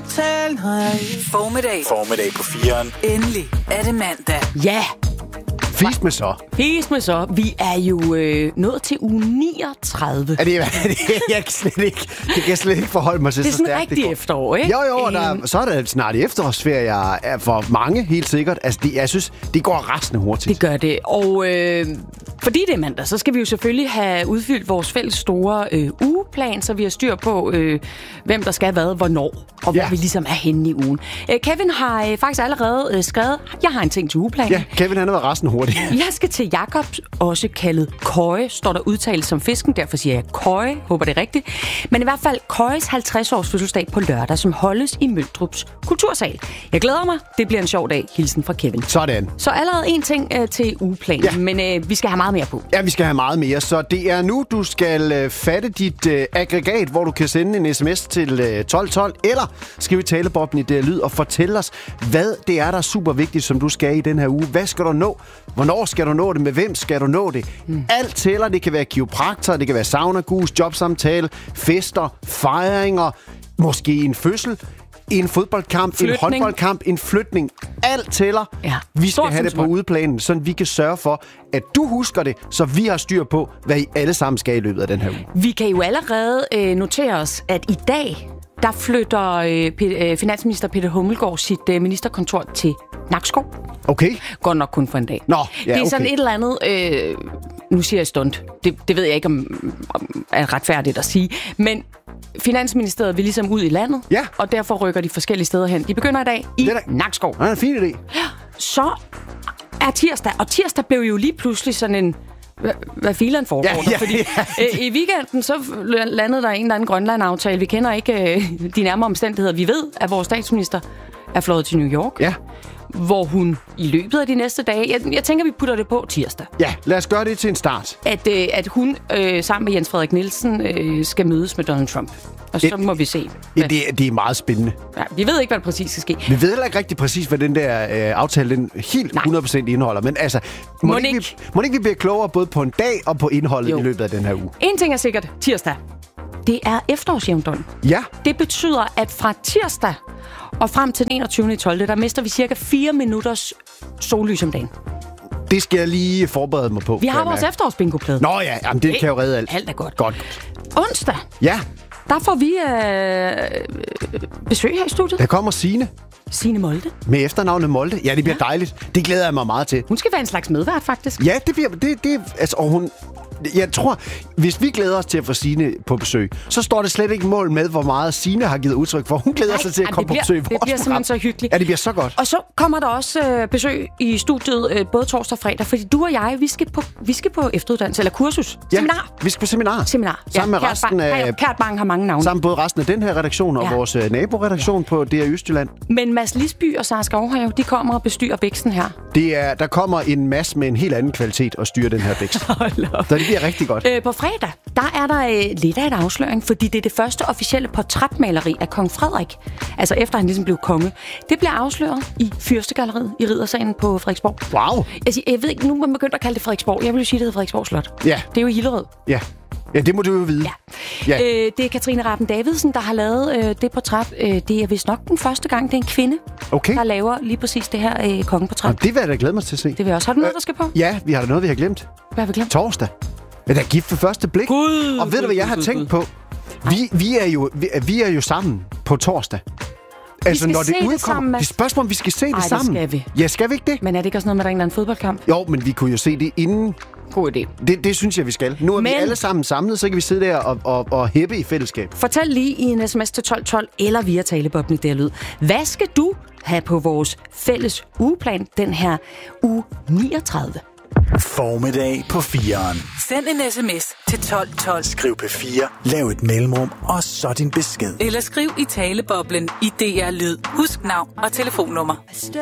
aftale. Formiddag på 4'eren. Endelig er det mandag. Ja. Fis med så. Vi er jo nået til uge 39. Det kan slet ikke forholde mig til det så sådan stærkt. Det er sådan rigtig efterår, ikke? Jo, så er der snart efterårsferie for mange, helt sikkert. Altså, jeg synes, det går rasende hurtigt. Det gør det. Og fordi det er mandag, så skal vi jo selvfølgelig have udfyldt vores fælles store ugeplan, så vi har styr på, hvem der skal hvad, hvornår, og hvor vi ligesom er henne i ugen. Kevin har faktisk allerede skrevet, jeg har en ting til ugeplanen. Ja, Kevin han har været rasende hurtigt. Jeg skal til Jakob, også kaldet Køje, står der udtalt som fisken, derfor siger jeg Køje, håber det er rigtigt. Men i hvert fald Køjes 50-års fødselsdag på lørdag, som holdes i Møldrups Kultursal. Jeg glæder mig, det bliver en sjov dag. Hilsen fra Kevin. Sådan. Så allerede en ting til ugeplanen, men vi skal have meget mere på. Ja, vi skal have meget mere, så det er nu, du skal fatte dit aggregat, hvor du kan sende en sms til 1212, eller skrive i talebobben i det lyd og fortælle os, hvad det er, der er super vigtigt, som du skal i den her uge. Hvad skal du nå? Hvornår skal du nå det? Med hvem skal du nå det? Alt tæller. Det kan være kiropraktor, det kan være sauna-gus, jobsamtale, fester, fejringer, måske en fødsel, en fodboldkamp, en håndboldkamp, en flytning. Alt tæller. Ja. Vi skal have det på udeplanen, så vi kan sørge for, at du husker det, så vi har styr på, hvad I alle sammen skal i løbet af den her uge. Vi kan jo allerede notere os, at i dag, der flytter finansminister Peter Hummelgaard sit ministerkontor til Nakskov. Okay. Går nok kun for en dag. Nå, ja, det er sådan et eller andet, nu siger jeg stunt, det ved jeg ikke, om er retfærdigt at sige, men Finansministeriet vil ligesom ud i landet, og derfor rykker de forskellige steder hen. De begynder i dag i Nakskov. Det er en fin idé. Så er tirsdag, og tirsdag blev jo lige pludselig sådan en hvad filen foregår der, fordi i weekenden så landede der en eller anden Grønland-aftale. Vi kender ikke de nærmere omstændigheder. Vi ved, at vores statsminister er fløjet til New York, hvor hun i løbet af de næste dage, jeg tænker, vi putter det på tirsdag. Ja, lad os gøre det til en start. At hun sammen med Jens Frederik Nielsen skal mødes med Donald Trump. Og så må vi se. Det er meget spændende. Ja, vi ved ikke, hvad det præcis skal ske. Vi ved heller ikke rigtig præcis, hvad den der aftale den helt 100% indeholder. Men altså, må ikke vi bliver klogere både på en dag og på indholdet i løbet af den her uge? En ting er sikkert, tirsdag. Det er efterårsjævndøgn. Ja. Det betyder, at fra tirsdag og frem til den 21.12., der mister vi cirka 4 minutters sollys om dagen. Det skal jeg lige forberede mig på. Vi har vores efterårsbingoplade. Nå ja, jamen, det kan jo redde alt. Alt er godt. Godt. Onsdag. Ja. Der får vi besøg her i studiet. Der kommer Signe. Signe Molde. Med efternavnet Molde. Ja, det bliver dejligt. Det glæder jeg mig meget til. Hun skal være en slags medvært, faktisk. Ja, det bliver... Altså, og hun... Jeg tror, hvis vi glæder os til at få Signe på besøg, så står det slet ikke mål med, hvor meget Signe har givet udtryk for. Hun glæder sig til at komme på besøg i vores program. Det bliver simpelthen så hyggeligt. Ja, det bliver så godt. Og så kommer der også besøg i studiet både torsdag og fredag, fordi du og jeg, vi skal på efteruddannelse, eller kursus. Ja, seminar. Vi skal på seminar. Sammen med resten af... Kært Bang har mange navne. Sammen både resten af den her redaktion og vores naboredaktion på DR Østjylland. Men Mads Lisby og Sara Skovhave, de kommer og bestyrer væksten her. Der kommer en masse med en helt anden kvalitet at styre den her vækst. Så det bliver rigtig godt. På fredag, der er der lidt af et afsløring, fordi det er det første officielle portrætmaleri af kong Frederik. Altså efter han ligesom blev konge. Det bliver afsløret i Fyrstegalleriet i Riddersalen på Frederiksborg. Wow! Jeg ved ikke, nu er man begyndt at kalde det Frederiksborg. Jeg vil jo sige, det hedder Frederiksborg Slot. Ja. Det er jo i Hillerød. Ja. Ja, det må du jo vide. Ja. Det er Katrine Rappen Davidsen, der har lavet det portræt. Det er vist nok den første gang, det er en kvinde, der laver lige præcis det her kongeportræt. Og det vil jeg da glæde mig til at se. Det vil jeg også. Har du noget, der skal på? Ja, vi har da noget, vi har glemt. Hvad har vi glemt? Torsdag. Ja, der er gift for første blik. Og ved du, hvad jeg har tænkt på? Vi er jo sammen på torsdag. Altså, når det udkommer... Det er spørgsmål, om vi skal se det sammen. Det skal vi. Ja, skal vi ikke det? Men er det ikke også noget med, der er en eller anden fodboldkamp? Jo, men vi kunne jo se det inden... God idé. Det synes jeg, vi skal. Nu er vi alle sammen samlet, så kan vi sidde der og hæppe i fællesskab. Fortæl lige i en sms til 1212 eller via talebobben i det lyd. Hvad skal du have på vores fælles ugeplan den her uge 39? Formiddag på 4'eren. Send en sms til 1212. Skriv P4, lav et mellemrum, og så din besked. Eller skriv i taleboblen i DR Lyd. Husk navn og telefonnummer.